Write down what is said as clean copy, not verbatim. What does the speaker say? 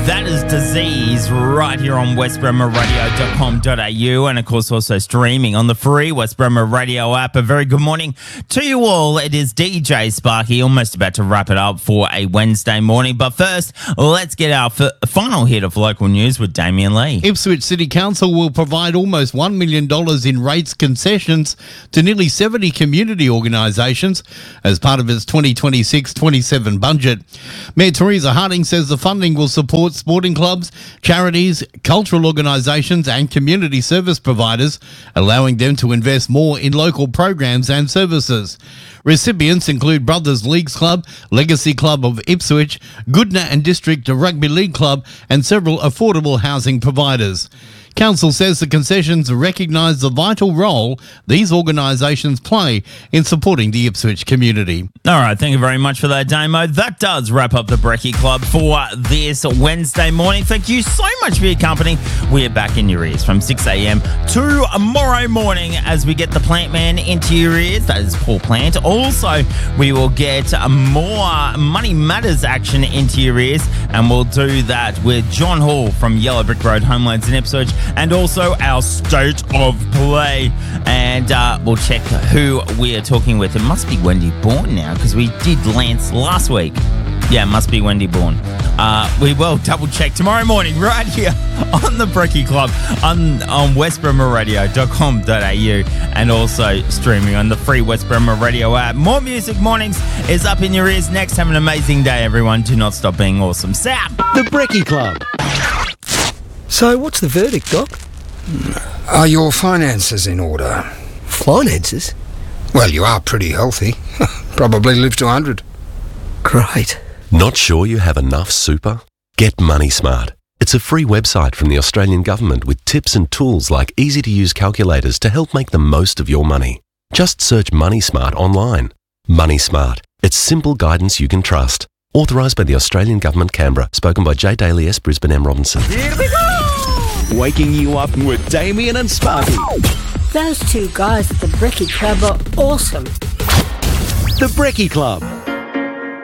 That is Disease right here on westbromerradio.com.au and of course also streaming on the free West Bremer Radio app. A very good morning to you all. It is DJ Sparky, almost about to wrap it up for a Wednesday morning. But first, let's get our final hit of local news with Damien Lee. Ipswich City Council will provide almost $1 million in rates concessions to nearly 70 community organisations as part of its 2026-27 budget. Mayor Teresa Harding says the funding will support sporting clubs, charities, cultural organisations and community service providers, allowing them to invest more in local programs and services. Recipients include Brothers Leagues Club, Legacy Club of Ipswich, Goodna and District Rugby League Club and several affordable housing providers. Council says the concessions recognise the vital role these organisations play in supporting the Ipswich community. All right, thank you very much for that, Damo. That does wrap up the Brekkie Club for this Wednesday morning. Thank you so much for your company. We're back in your ears from 6 a.m. tomorrow morning as we get the Plant Man into your ears. That is Paul Plant. Also, we will get more Money Matters action into your ears, and we'll do that with John Hall from Yellow Brick Road Homelands in Ipswich, and also our State of Play. And we'll check who we are talking with. It must be Wendy Bourne now, because we did Lance last week. Yeah, it must be Wendy Bourne. We will double check tomorrow morning right here on the Brekkie Club on westbromerradio.com.au and also streaming on the free West Bremer Radio app. More Music Mornings is up in your ears next. Have an amazing day, everyone. Do not stop being awesome. Sap! The Brekkie Club. So what's the verdict, Doc? Are your finances in order? Finances? Well, you are pretty healthy. Probably live to 100. Great. Not sure you have enough super? Get Money Smart. It's a free website from the Australian Government with tips and tools like easy-to-use calculators to help make the most of your money. Just search Money Smart online. Money Smart. It's simple guidance you can trust. Authorised by the Australian Government, Canberra. Spoken by J. Daly S. Brisbane M. Robinson. Here we go! Waking you up with Damien and Sparky. Those two guys at the Brekkie Club are awesome. The Brekkie Club.